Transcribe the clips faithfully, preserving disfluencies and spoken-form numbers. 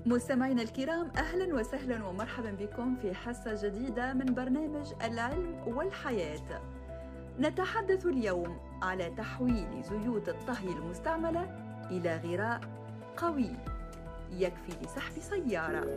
مستمعينا الكرام، أهلا وسهلا ومرحبا بكم في حصة جديدة من برنامج العلم والحياة. نتحدث اليوم على تحويل زيوت الطهي المستعملة إلى غراء قوي يكفي لسحب سيارة.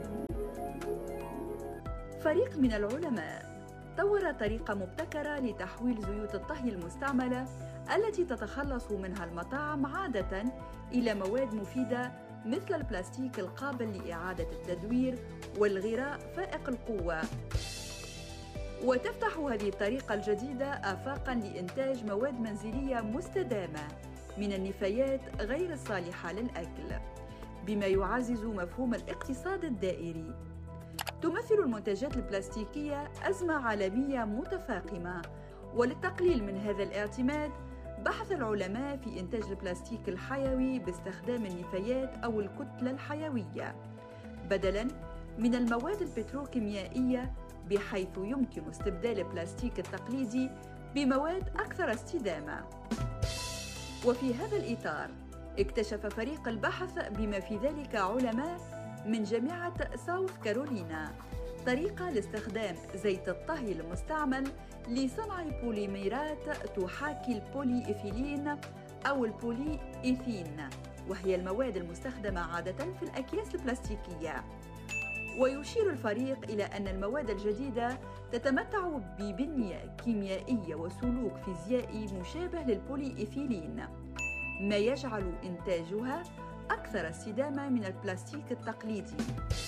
فريق من العلماء طور طريقة مبتكرة لتحويل زيوت الطهي المستعملة التي تتخلص منها المطاعم عادة إلى مواد مفيدة مثل البلاستيك القابل لإعادة التدوير والغراء فائق القوة. وتفتح هذه الطريقة الجديدة آفاقاً لإنتاج مواد منزلية مستدامة من النفايات غير الصالحة للأكل، بما يعزز مفهوم الاقتصاد الدائري. تمثل المنتجات البلاستيكية أزمة عالمية متفاقمة، وللتقليل من هذا الاعتماد بحث العلماء في إنتاج البلاستيك الحيوي باستخدام النفايات أو الكتلة الحيوية بدلاً من المواد البتروكيميائية، بحيث يمكن استبدال البلاستيك التقليدي بمواد أكثر استدامة. وفي هذا الإطار اكتشف فريق البحث بما في ذلك علماء من جامعة ساوث كارولينا طريقة لاستخدام زيت الطهي المستعمل لصنع بوليميرات تحاكي البولي إيثيلين أو البولي إيثين، وهي المواد المستخدمة عادة في الأكياس البلاستيكية. ويشير الفريق إلى أن المواد الجديدة تتمتع ببنية كيميائية وسلوك فيزيائي مشابه للبولي إيثيلين، ما يجعل إنتاجها أكثر استدامة من البلاستيك التقليدي.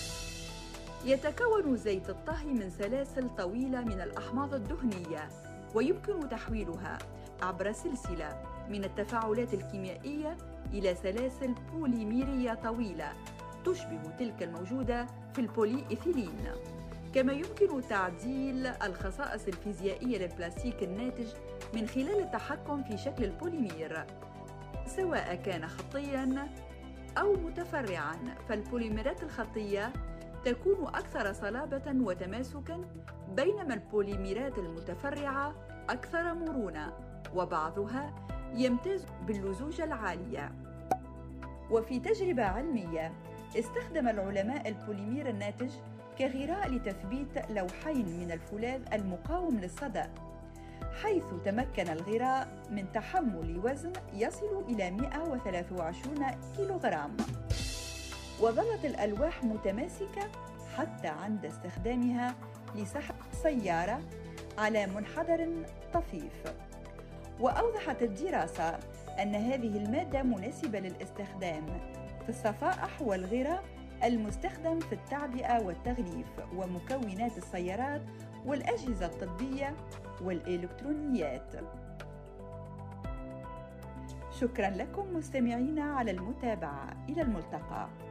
يتكون زيت الطهي من سلاسل طويلة من الأحماض الدهنية، ويمكن تحويلها عبر سلسلة من التفاعلات الكيميائية إلى سلاسل بوليميرية طويلة تشبه تلك الموجودة في البولي إيثيلين. كما يمكن تعديل الخصائص الفيزيائية للبلاستيك الناتج من خلال التحكم في شكل البوليمير، سواء كان خطياً أو متفرعاً. فالبوليمرات الخطية تكون أكثر صلابة وتماسكاً، بينما البوليمرات المتفرعة أكثر مرونة، وبعضها يمتاز باللزوجة العالية. وفي تجربة علمية استخدم العلماء البوليمير الناتج كغراء لتثبيت لوحين من الفولاذ المقاوم للصدأ، حيث تمكن الغراء من تحمل وزن يصل إلى مئة وثلاثة وعشرين كيلوغرام. وظلت الألواح متماسكة حتى عند استخدامها لسحب سيارة على منحدر طفيف. وأوضحت الدراسة أن هذه المادة مناسبة للاستخدام في الصفائح والغراء المستخدم في التعبئة والتغليف ومكونات السيارات والأجهزة الطبية والإلكترونيات. شكراً لكم مستمعينا على المتابعة، إلى الملتقى.